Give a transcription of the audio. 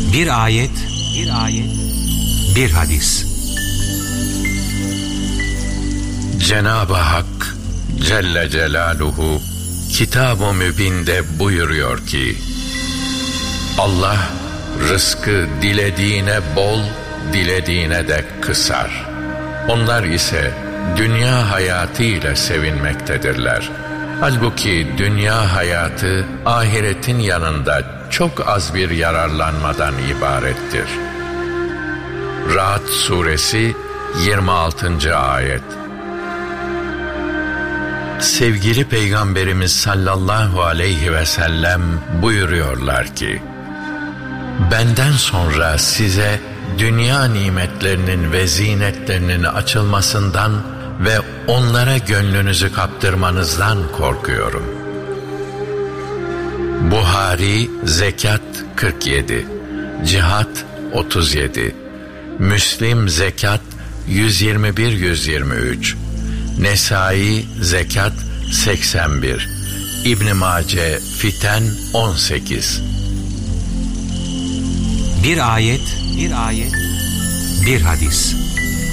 Bir ayet, bir hadis. Cenab-ı Hak Celle Celaluhu Kitab-ı Mübin'de buyuruyor ki: Allah rızkı dilediğine bol, dilediğine de kısar. Onlar ise dünya hayatı ile sevinmektedirler. Halbuki dünya hayatı ahiretin yanında çok az bir yararlanmadan ibarettir. Ra'd suresi 26. ayet. Sevgili Peygamberimiz sallallahu aleyhi ve sellem buyuruyorlar ki: benden sonra size dünya nimetlerinin ve zinetlerinin açılmasından ve onlara gönlünüzü kaptırmanızdan korkuyorum. Buhari Zekat 47, Cihat 37, Müslim Zekat 121-123, Nesai Zekat 81, İbn Mace Fiten 18. Bir ayet, bir hadis.